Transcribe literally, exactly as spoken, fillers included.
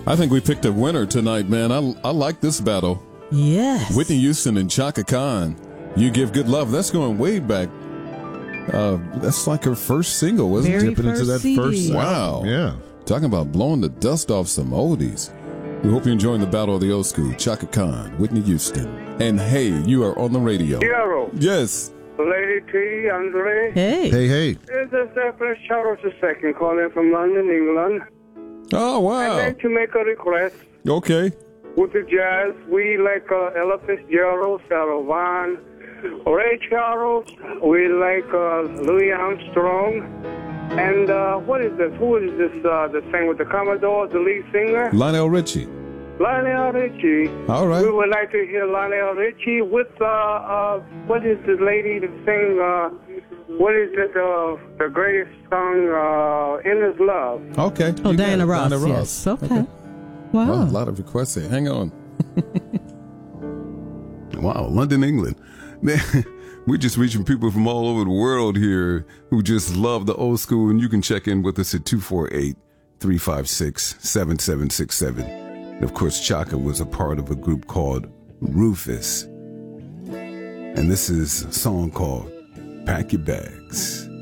I think we picked a winner tonight, man. I, I like this battle. Yes. Whitney Houston and Chaka Khan. You Give Good Love. That's going way back. Uh, that's like her first single, wasn't Very it? Dipping into that C D. first. Wow. Yeah. Talking about blowing the dust off some oldies. We hope you're enjoying the battle of the old school. Chaka Khan, Whitney Houston. And hey, you are on the radio. Piero, Yes. Lady T, Andre. Hey. Hey, hey. This is Zeppelin Charles the Second calling from London, England. Oh, I'd wow. like to make a request. Okay. With the jazz, we like uh, Ella Fitzgerald, Sarah Vaughan, Ray Charles. We like uh, Louis Armstrong. And uh, what is this? Who is this? Uh, the singer with the Commodores, the lead singer? Lionel Richie. Lionel Richie. All right. We would like to hear Lionel Richie with, uh, uh, what is the lady that sing, uh, what is it, uh, the greatest song, uh, In His Love? Okay. Oh, You got Diana it. Ross. Diana Yes. Okay. Okay. Wow. Wow, a lot of requests here. Hang on. Wow, London, England. Man, we're just reaching people from all over the world here who just love the old school, and you can check in with us at two four eight, three five six, seven seven six seven. And of course, Chaka was a part of a group called Rufus. And this is a song called Pack Your Bags.